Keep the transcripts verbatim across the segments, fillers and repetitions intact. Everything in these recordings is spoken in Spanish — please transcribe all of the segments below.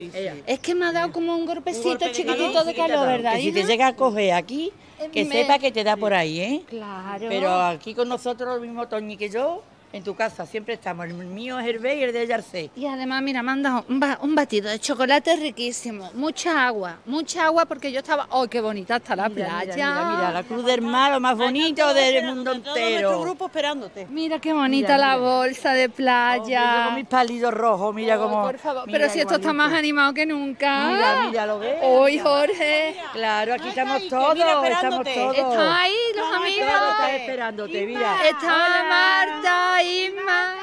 Es que me ha dado como un golpecito chiquitito de calor, ¿verdad? Que si te llega a coger aquí, que Me- sepa que te da por ahí, ¿eh? Claro. Pero aquí con nosotros, lo mismo Toñi que yo, en tu casa siempre estamos. El mío es Hervé y el de ella Arcé. Y además, mira, me han dado un, ba- un batido de chocolate riquísimo, mucha agua, mucha agua porque yo estaba... ¡Oh, qué bonita está la Mira, playa! mira, mira, mira, la Cruz del Mar, lo más bonito del mundo Todo nuestro entero. grupo esperándote. Mira qué bonita Mira, la mira. bolsa de playa. Hombre, yo con mis palitos rojos, mira Oh, cómo... por favor, mira, pero si esto está igualito. más animado que nunca. Mira, mira, ¿lo ves? Hoy, Jorge. Claro, aquí estamos que todos, mira, estamos esperándote. todos. ¿Están ahí los Todos amigos? están esperándote, mira. Está Marta, Isma.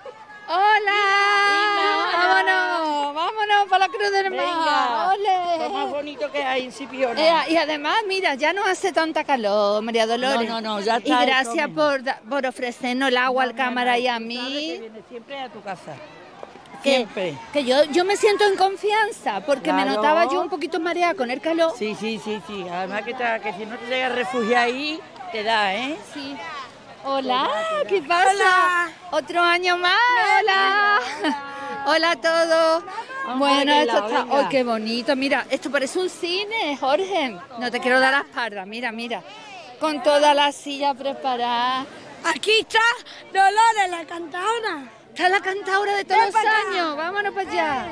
¡Hola! ¡Vámonos! ¡Vámonos para la Cruz del Mar! Venga, ¡Ole! lo más bonito que hay en Cipiona. Eh, y además, mira, ya no hace tanta calor, María Dolores. No, no, no, ya Y está gracias esto por, da- por ofrecernos el agua al cámara y a Tú sabes que mí. viene siempre a tu casa. Que, Siempre. que yo, yo me siento en confianza, porque me Claro. notaba yo un poquito mareada con el calor. Sí, sí, sí, sí. Además que, te- que si no te llegas a refugiar ahí, te da, ¿eh? Sí. Hola, ¿qué pasa? Otro año más. Hola. Hola a todos. Bueno, aquel esto lado, está. venga. ¡Oh, qué bonito! Mira, esto parece un cine, Jorge. No te quiero dar la espalda. Mira, mira. Con toda la silla preparada. Aquí está Dolores, la cantadora. Está la cantadora de todos los años. Vámonos para allá.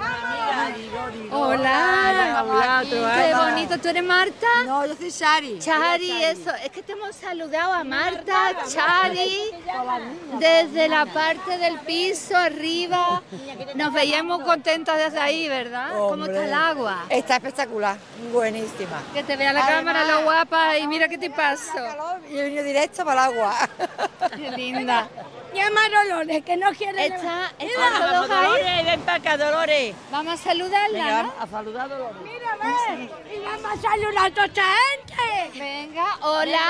Hola. Hola, otro Qué año. bonito. ¿Tú eres Marta? No, yo soy Sari. Chari, eso, es que te hemos saludado a Marta, Chari, desde la parte del piso arriba. Nos veíamos contentas desde ahí, ¿verdad? ¿Cómo está el agua? Está espectacular, buenísima. Que te vea la cámara, lo guapa, y mira qué te paso. Y he venido directo para el agua. Qué linda. Llama a Dolores, que no quiere... Está, está Vamos, todos ahí. Dolores, ven para acá, Dolores. Vamos a saludarla, Venga, ¿no? a saludar a Dolores. Mira, ven, y vamos a saludar a toda esta gente. Venga, hola.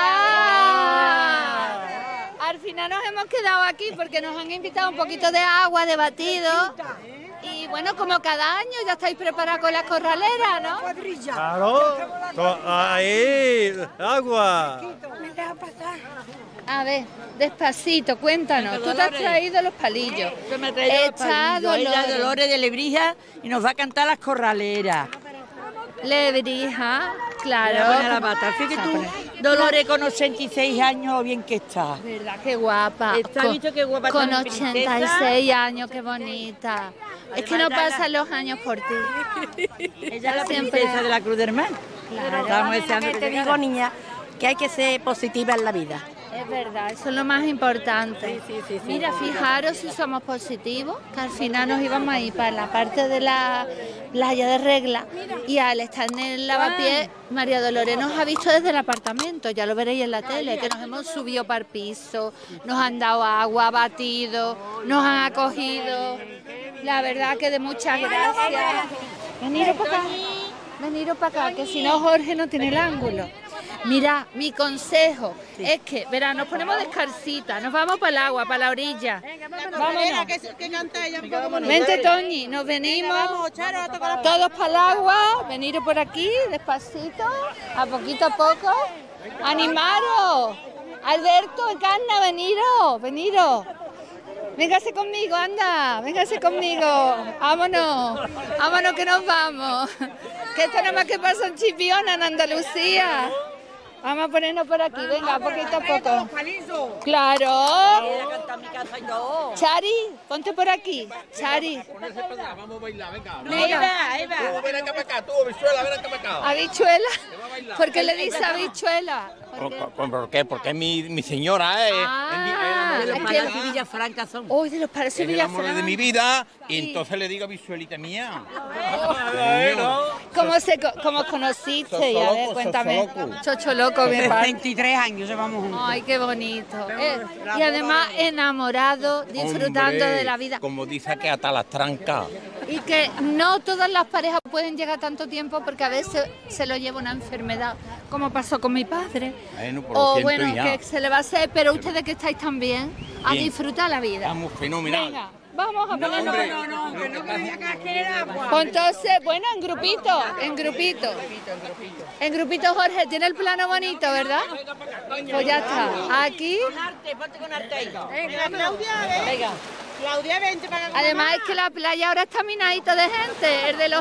Al final nos hemos quedado aquí porque nos han invitado un poquito de agua, de batido. Y bueno, como cada año ya estáis preparados con las corraleras, ¿no? Cuadrilla. Claro, to- ahí, agua. Me deja pasar. A ver, despacito, cuéntanos. Tú te has traído los palillos. Yo me he traído los Echa palillos. Ella, Dolores. Dolores de Lebrija, y nos va a cantar las corraleras. Lebrija, claro. Voy a poner la pata. Fíjate tú, Dolores con ochenta y seis años, bien que está. Verdad, qué guapa. Está Con- visto qué guapa Con está mi ochenta y seis años, qué bonita. Es que no pasan los años por ti. Ella es la Siempre. princesa de la Cruz del Mar. Claro. Estábamos deseando que te llegara. digo, niña, que hay que ser positiva en la vida. Es verdad, eso es lo más importante. Sí, sí, sí, sí. Mira, fijaros si somos positivos, que al final nos íbamos a ir para la parte de la playa de Regla y al estar en el lavapiés, María Dolores nos ha visto desde el apartamento, ya lo veréis en la tele, que nos hemos subido para el piso, nos han dado agua, batido, nos han acogido. La verdad que de muchas gracias. Veniros para acá, veniros para acá, que si no Jorge no tiene el ángulo. Mira, mi consejo es que, verá, nos ponemos descalcitas, nos vamos para el agua, para la orilla. Vámonos. que canta ella un poco bonito. Vente, Toñi, nos venimos todos para el agua, veniros por aquí, despacito, a poquito a poco. ¡Animaros! Alberto, Encarna, veniros, veniros. Véngase conmigo, anda, véngase conmigo. Vámonos, vámonos que nos vamos. Que esto nada más que pasa en Chipiona, en Andalucía. Vamos a ponernos por aquí, venga, poquito a poco. Claro. Ella canta en mi casa y todo. Chari, ponte por aquí. Chari. Vamos a bailar, venga. Ahí va, ahí va. Ven acá para acá, tú, bichuela, ven acá para acá. ¿Habichuela? ¿Por qué le dice habichuela? ¿Por qué? ¿Por, por qué? Porque es mi, mi señora, ¿eh? Ah, De los es Palacios que- y Villafranca son. Uy, de los Palacios Es el amor Villafranca. de mi vida, y Sí. entonces le digo bichuelita mía. ¿Cómo, se, co- cómo os conocisteis? A ver, Chocholoco, cuéntame. chocholoco. Chocholoco, mi padre. veintitrés años llevamos juntos. Ay, qué bonito. Eh, y además enamorado, disfrutando Hombre, de la vida. Como dice que hasta las trancas. Y que no todas las parejas pueden llegar tanto tiempo porque a veces se lo lleva una enfermedad, como pasó con mi padre. Bueno, pues lo O siento, bueno, hija. que se le va a hacer, pero ustedes que estáis también, a Bien. disfrutar la vida. Estamos fenomenal. Venga, vamos a ponernos. hombre. No, no, que no me digas que quiere agua. Pues entonces, bueno, en grupito, en grupito. En grupito, Jorge, tiene el plano bonito, ¿verdad? Pues ya está. Aquí, Con arte, ponte con arte ahí. Venga, Claudia, Venga. Claudia, vente para acá. Además es que la playa ahora está minadita de gente, el de los